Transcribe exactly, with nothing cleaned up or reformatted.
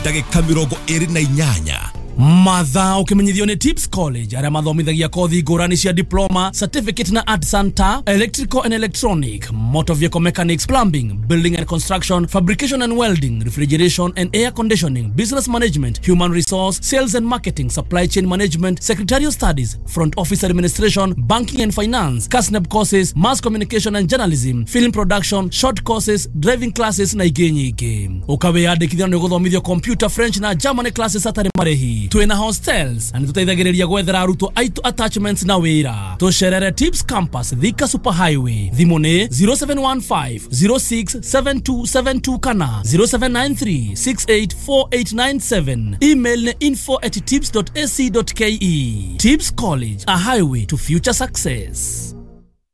ndagika mirongo iri na inyanya. Matha ukimenyithio ni Tips College aria mathomithagia kothi ngurani cia diploma, certificate na art center, electrical and electronic, motor vehicle mechanics, plumbing, building and construction, fabrication and welding, refrigeration and air conditioning, business management, human resource, sales and marketing, supply chain management, secretarial studies, front office administration, banking and finance, C A S N E B courses, mass communication and journalism, film production, short courses, driving classes na ingĩ nyingĩ. Ukawiyandĩkithia nĩ gũthomithio computer, French na German classes atarĩ marĩhi. Twina hostels and tutaithagĩrĩria gwethera arutwo aitu attachments na wĩra. Tucerere Tips Campus Thika Super Highway. Thimũ nĩ zero seven one five zero six seven two seven two kana zero seven nine three six eight four eight nine seven. Email nĩ info at tips dot a c dot k e. Tips College, a highway to future success.